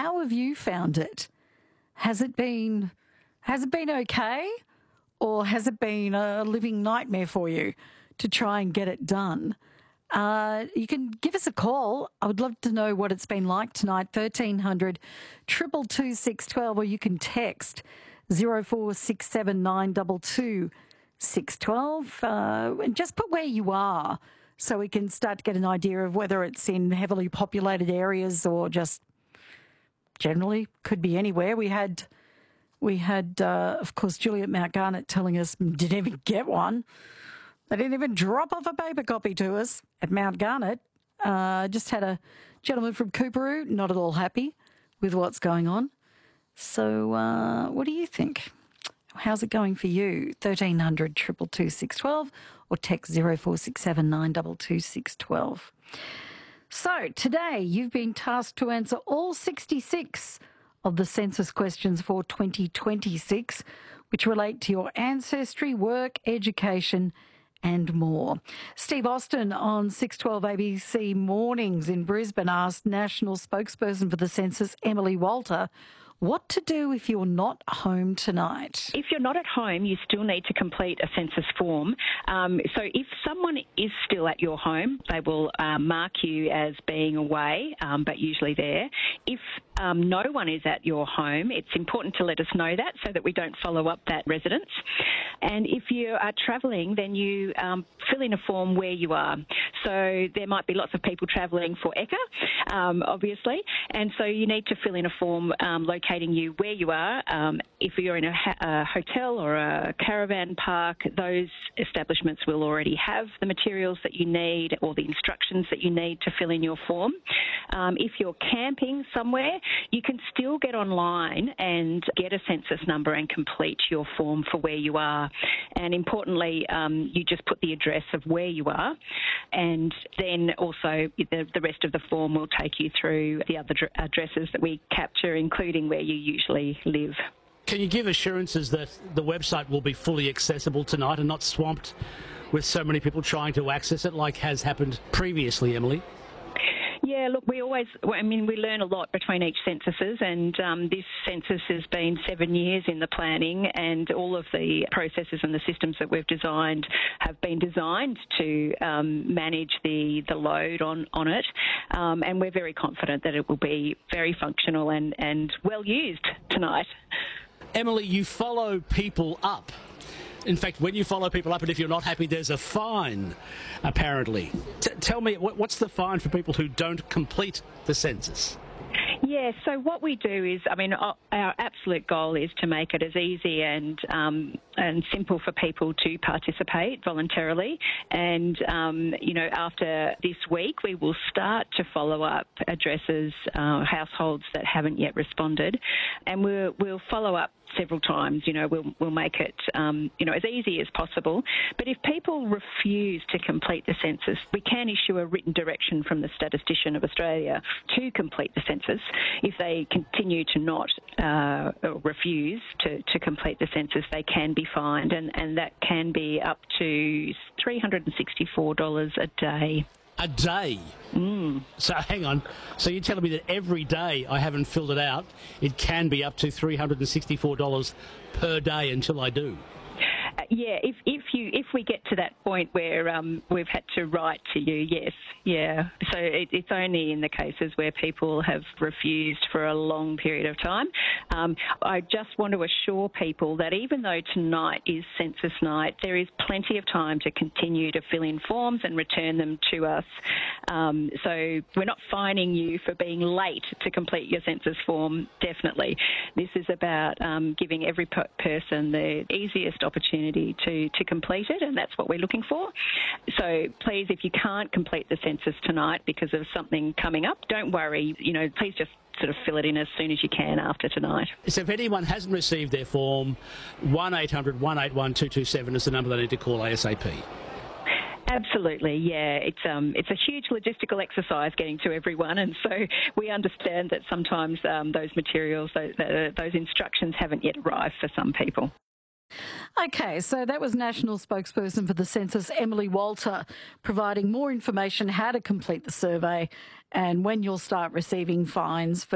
How have you found it? Has it been okay, or has it been a living nightmare for you to try and get it done? You can give us a call. I would love to know what it's been like tonight, 1300 222 612, or you can text 0467 922 612 and just put where you are so we can start to get an idea of whether it's in heavily populated areas or just generally could be anywhere. We had, of course, Juliet Mount Garnet telling us didn't even get one. They didn't even drop off a paper copy to us at Mount Garnet. Just had a gentleman from Coorparoo not at all happy with what's going on. So what do you think? How's it going for you? 1300 222 612 or text 0467 922 612. So today you've been tasked to answer all 66 of the census questions for 2026, which relate to your ancestry, work, education and more. Steve Austin on 612 ABC Mornings in Brisbane asked National Spokesperson for the Census, Emily Walter, what to do if you're not home tonight. If you're not at home, you still need to complete a census form. So if someone is still at your home, they will mark you as being away, but usually there. If no one is at your home, it's important to let us know that so that we don't follow up that residence. And if you are travelling, then you fill in a form where you are. So there might be lots of people travelling for ECA, obviously, and so you need to fill in a form locating you where you are. If you're in a hotel or a caravan park, those establishments will already have the materials that you need or the instructions that you need to fill in your form. If you're camping somewhere, you can still get online and get a census number and complete your form for where you are. And importantly, you just put the address of where you are, and then also the rest of the form will take you through the other addresses that we capture, including where you usually live. Can you give assurances that the website will be fully accessible tonight and not swamped with so many people trying to access it like has happened previously, Emily? Yeah, look, we learn a lot between each censuses, and this census has been 7 years in the planning, and all of the processes and the systems that we've designed have been designed to manage the load on it, and we're very confident that it will be very functional and well used tonight. Emily, you follow people up. In fact, when you follow people up and if you're not happy, there's a fine, apparently. Tell me, what's the fine for people who don't complete the census? Yeah, so what we do is, our absolute goal is to make it as easy and simple for people to participate voluntarily. And, after this week, we will start to follow up addresses, households that haven't yet responded, and we'll follow up several times. We'll make it, as easy as possible. But if people refuse to complete the census, we can issue a written direction from the Statistician of Australia to complete the census. If they continue to not refuse to complete the census, they can be fined, and that can be up to $364 a day. A day? So hang on. So you're telling me that every day I haven't filled it out, it can be up to $364 per day until I do? Yeah, if we get to that point where we've had to write to you, yes, yeah. So it's only in the cases where people have refused for a long period of time. I just want to assure people that even though tonight is census night, there is plenty of time to continue to fill in forms and return them to us. So we're not fining you for being late to complete your census form, definitely. This is about giving every person the easiest opportunity to complete it, and that's what we're looking for. So please, if you can't complete the census tonight because of something coming up, don't worry. Please just sort of fill it in as soon as you can after tonight. So if anyone hasn't received their form, 1800 181 227 is the number they need to call ASAP. Absolutely, yeah. It's a huge logistical exercise getting to everyone, and so we understand that sometimes those materials, those instructions haven't yet arrived for some people. Okay, so that was National Spokesperson for the Census, Emily Walter, providing more information how to complete the survey and when you'll start receiving fines for